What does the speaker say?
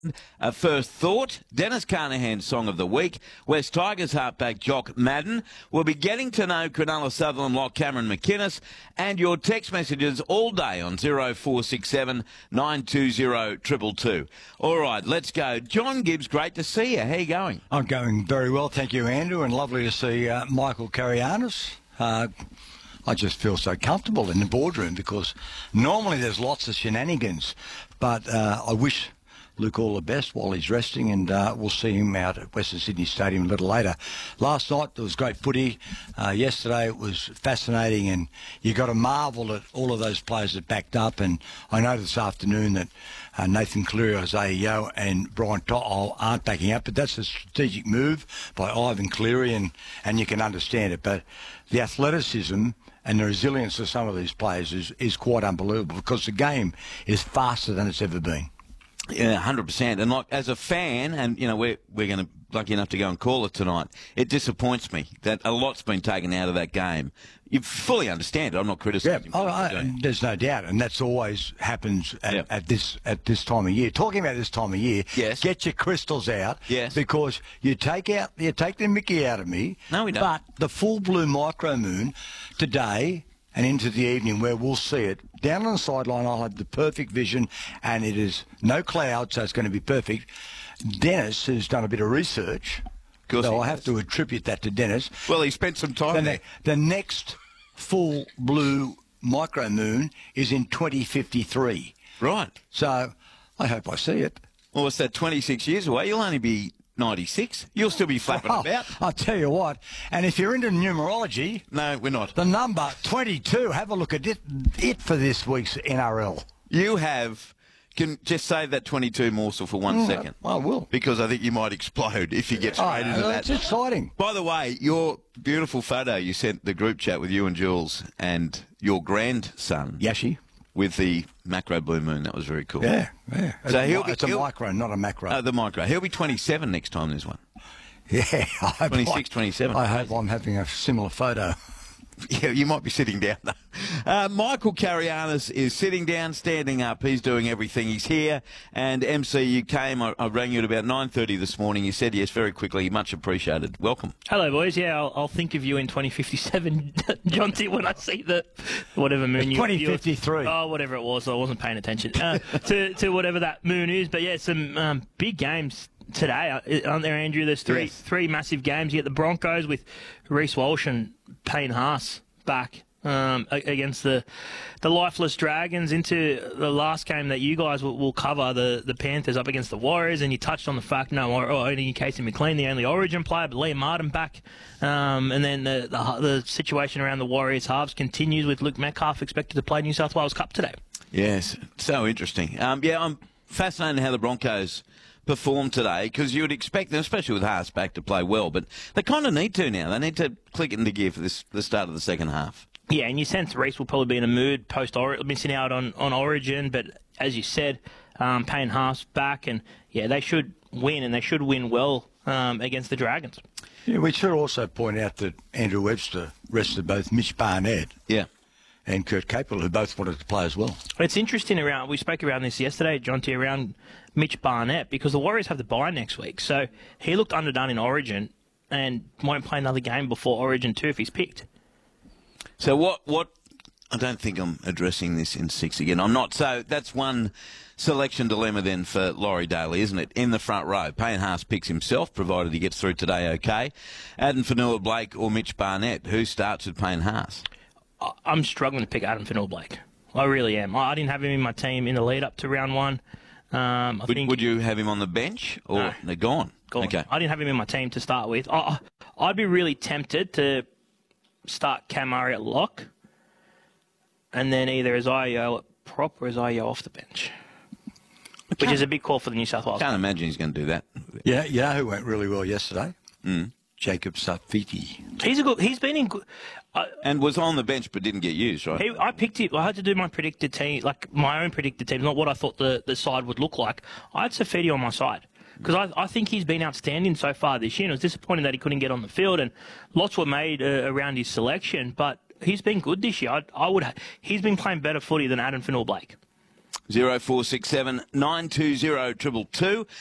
First Thought, Dennis Carnahan's Song of the Week, West Tigers halfback Jock Madden. We'll be getting to know Cronulla Sutherland lock Cameron McInnes, and your text messages all day on 0467 920 222. All right, let's go. John Gibbs, great to see you. How are you going? I'm going very well, thank you, Andrew, and lovely to see Michael Carianis. I just feel so comfortable in the boardroom because normally there's lots of shenanigans, but I wish Luke all the best while he's resting, and we'll see him out at Western Sydney Stadium a little later. Last night there was great footy. Yesterday it was fascinating, and you got to marvel at all of those players that backed up. And I know this afternoon that Nathan Cleary, Isaiah Yeo and Brian To'o aren't backing up, but that's a strategic move by Ivan Cleary, and you can understand it. But the athleticism and the resilience of some of these players is quite unbelievable because the game is faster than it's ever been. Yeah, 100%. And like as a fan, and you know we're going to lucky enough to go and call it tonight. It disappoints me that a lot's been taken out of that game. You fully understand it. I'm not criticising. Yeah, there's no doubt, and that's always happens at this time of year. Talking about this time of year, yes. Get your crystals out, yes, because you take the mickey out of me. No, we don't. But the full blue micro moon today and into the evening, where we'll see it down on the sideline, I'll have the perfect vision, and it is no cloud, so it's going to be perfect. Dennis, who's done a bit of research, so I have to attribute that to Dennis. Well, he spent some time there. The next full blue micro moon is in 2053. Right. So I hope I see it. Well, it's that 26 years away. You'll only be 96. You'll still be flapping about. I'll tell you what. And if you're into numerology... No, we're not. The number 22, have a look at it for this week's NRL. You have... Can just save that 22 morsel for 1 second. I will. Because I think you might explode if you get straight into that. It's exciting. By the way, your beautiful photo you sent the group chat with you and Jules and your grandson. Yashi. With the macro blue moon. That was very cool. Yeah. So it's a micro, not a macro. Oh, the micro. He'll be 27 next time there's one. Yeah. 26, 27. I hope I'm having a similar photo. Yeah, you might be sitting down, though. Michael Carianis is sitting down, standing up. He's doing everything. He's here. And MC, you came. I rang you at about 9:30 this morning. You said yes very quickly. Much appreciated. Welcome. Hello, boys. Yeah, I'll think of you in 2057, John T, when I see the whatever moon you... 2053. Oh, whatever it was. I wasn't paying attention to whatever that moon is. But, yeah, some big games today, aren't there, Andrew? There's three massive games. You get the Broncos with Reece Walsh and Payne Haas back against the lifeless Dragons, into the last game that you guys will cover, the Panthers up against the Warriors. And you touched on the fact, only Casey McLean, the only Origin player, but Liam Martin back. And then the situation around the Warriors halves continues with Luke Metcalf expected to play New South Wales Cup today. Yes, so interesting. I'm fascinated how the Broncos perform today, because you would expect them, especially with Haas back, to play well, but they kind of need to now. They need to click it into gear for the start of the second half. Yeah, and you sense Reece will probably be in a mood missing out on Origin, but as you said, Payne Haas back, and yeah, they should win, and they should win well against the Dragons. Yeah, we should also point out that Andrew Webster rested both Mitch Barnett and Kurt Capewell, who both wanted to play as well. It's interesting we spoke around this yesterday, John T, around Mitch Barnett, because the Warriors have the bye next week. So he looked underdone in Origin and won't play another game before Origin 2 if he's picked. So what I don't think I'm addressing this in 6 again. I'm not. So that's one selection dilemma then for Laurie Daly, isn't it? In the front row, Payne Haas picks himself, provided he gets through today okay. Addin Fonua-Blake or Mitch Barnett. Who starts with Payne Haas? I'm struggling to pick Addin Fonua-Blake. I really am. I didn't have him in my team in the lead up to round one. Would you have him on the bench, or no, they're gone? Okay. I didn't have him in my team to start with. I'd be really tempted to start Cam Murray at lock, and then either Isaiah at prop or Isaiah off the bench, which is a big call for the New South Wales. Can't imagine he's going to do that. Yeah, you know who went really well yesterday? Jacob Safiti. He's been in good. And was on the bench but didn't get used, right? I picked him. I had to do my predicted team, like my own predicted team, not what I thought the side would look like. I had Safiti on my side because I think he's been outstanding so far this year. And it was disappointing that he couldn't get on the field, and lots were made around his selection. But he's been good this year. He's been playing better footy than Addin Fonua-Blake. 0467 920 222.